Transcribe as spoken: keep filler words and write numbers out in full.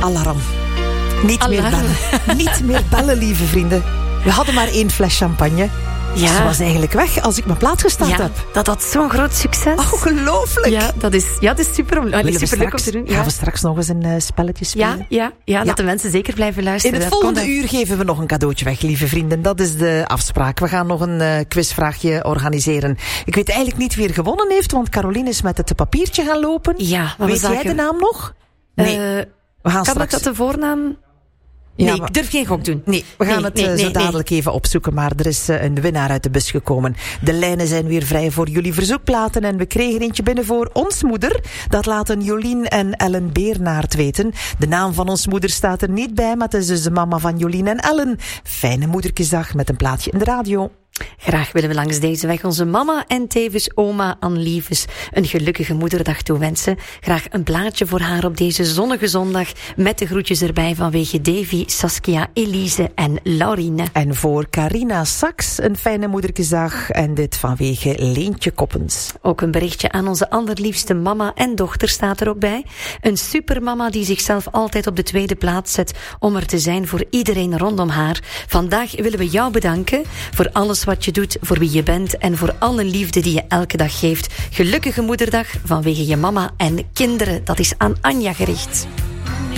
Alarm. Niet Alarm. meer bellen. Niet meer bellen, lieve vrienden. We hadden maar één fles champagne. Ja. Ze was eigenlijk weg als ik mijn plaats gestart ja, heb. dat had zo'n groot succes. Ongelooflijk. Ja, dat is, ja, dat is super, allee, Willen we super leuk om straks- te doen. Ja. Gaan we straks nog eens een uh, spelletje spelen? Ja, ja, ja, dat Ja. de mensen zeker blijven luisteren. In het Dat volgende komt, uur geven we nog een cadeautje weg, lieve vrienden. Dat is de afspraak. We gaan nog een uh, quizvraagje organiseren. Ik weet eigenlijk niet wie er gewonnen heeft, want Caroline is met het papiertje gaan lopen. Ja, maar weet we zagen... jij de naam nog? Nee. Uh, we gaan kan straks... ik dat de voornaam... Ja, nee, maar... ik durf geen gok doen. Nee, we gaan nee, het nee, uh, nee, zo dadelijk nee. even opzoeken. Maar er is uh, een winnaar uit de bus gekomen. De lijnen zijn weer vrij voor jullie verzoekplaten. En we kregen eentje binnen voor ons moeder. Dat laten Jolien en Ellen Beernaert weten. De naam van ons moeder staat er niet bij. Maar het is dus de mama van Jolien en Ellen. Fijne moederkesdag met een plaatje in de radio. Graag willen we langs deze weg onze mama en tevens oma Ann Lieves een gelukkige moederdag toewensen. Graag een plaatje voor haar op deze zonnige zondag met de groetjes erbij vanwege Davy, Saskia, Elise en Laurine. En voor Carina Saks een fijne moederkesdag en dit vanwege Leentje Koppens. Ook een berichtje aan onze allerliefste mama en dochter staat er ook bij. Een supermama die zichzelf altijd op de tweede plaats zet om er te zijn voor iedereen rondom haar. Vandaag willen we jou bedanken voor alles wat je doet, voor wie je bent en voor alle liefde die je elke dag geeft. Gelukkige moederdag vanwege je mama en kinderen. Dat is aan Anja gericht.